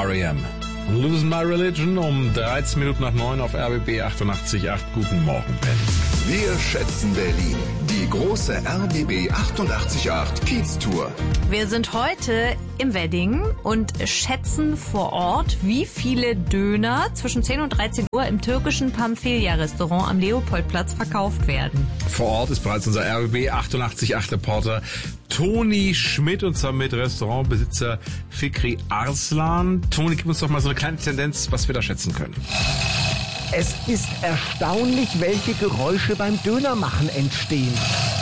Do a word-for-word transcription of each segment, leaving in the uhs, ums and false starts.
R E M. Losing My Religion um dreizehn Minuten nach neun auf R B B achtundachtzig Komma acht. Guten Morgen, Ben. Wir schätzen Berlin. Die große R B B achtundachtzig Komma acht Kiez-Tour. Wir sind heute im Wedding und schätzen vor Ort, wie viele Döner zwischen zehn und dreizehn Uhr im türkischen Pamphylia-Restaurant am Leopoldplatz verkauft werden. Vor Ort ist bereits unser R B B achtundachtzig Komma acht Reporter Toni Schmidt und zwar mit Restaurantbesitzer Fikri Arslan. Toni, gib uns doch mal so eine kleine Tendenz, was wir da schätzen können. Es ist erstaunlich, welche Geräusche beim Dönermachen entstehen.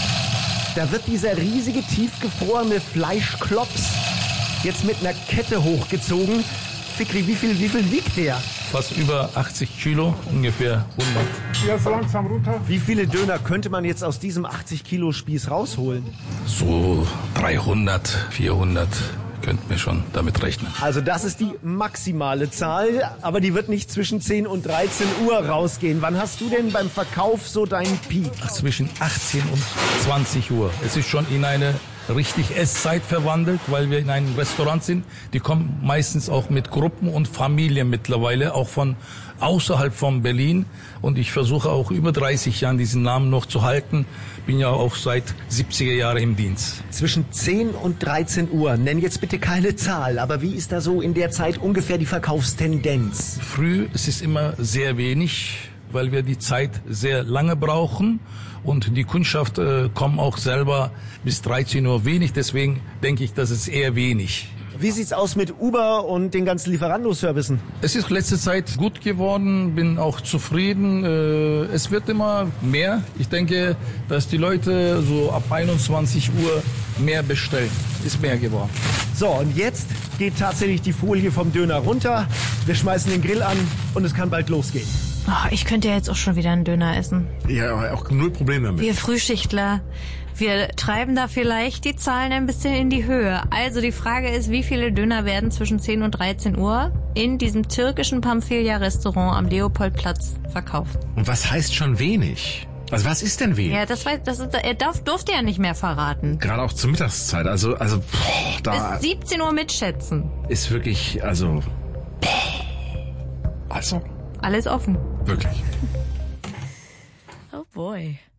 Da wird dieser riesige, tiefgefrorene Fleischklops jetzt mit einer Kette hochgezogen. Fikri, wie viel, wie viel wiegt der? Fast über achtzig Kilo, ungefähr hundert. Ja, so langsam runter. Wie viele Döner könnte man jetzt aus diesem achtzig Kilo Spieß rausholen? So dreihundert, vierhundert. Könnt mir schon damit rechnen. Also das ist die maximale Zahl, aber die wird nicht zwischen zehn und dreizehn Uhr rausgehen. Wann hast du denn beim Verkauf so deinen Peak? Ach, zwischen achtzehn und zwanzig Uhr. Es ist schon in eine richtig Esszeit verwandelt, weil wir in einem Restaurant sind. Die kommen meistens auch mit Gruppen und Familien mittlerweile, auch von außerhalb von Berlin. Und ich versuche auch über dreißig Jahren diesen Namen noch zu halten. Bin ja auch seit siebziger Jahren im Dienst. Zwischen zehn und dreizehn Uhr. Nenn jetzt bitte keine Zahl, aber wie ist da so in der Zeit ungefähr die Verkaufstendenz? Früh, es ist immer sehr wenig, weil wir die Zeit sehr lange brauchen. Und die Kundschaft äh, kommt auch selber bis dreizehn Uhr wenig. Deswegen denke ich, das ist eher wenig. Wie sieht's aus mit Uber und den ganzen Lieferando-Servicen? Es ist letzte Zeit gut geworden, bin auch zufrieden. Äh, es wird immer mehr. Ich denke, dass die Leute so ab einundzwanzig Uhr mehr bestellen. Ist mehr geworden. So, und jetzt geht tatsächlich die Folie vom Döner runter. Wir schmeißen den Grill an und es kann bald losgehen. Oh, ich könnte ja jetzt auch schon wieder einen Döner essen. Ja, auch null Probleme damit. Wir Frühschichtler, wir treiben da vielleicht die Zahlen ein bisschen in die Höhe. Also die Frage ist, wie viele Döner werden zwischen zehn und dreizehn Uhr in diesem türkischen Pamphylia-Restaurant am Leopoldplatz verkauft? Und was heißt schon wenig? Also was ist denn wenig? Ja, das weiß, das ist, er darf, durfte ja nicht mehr verraten. Gerade auch zur Mittagszeit. Also, also boah, da Bis siebzehn Uhr mitschätzen. ist wirklich, also, boah, also Alles offen. wirklich. Oh boy.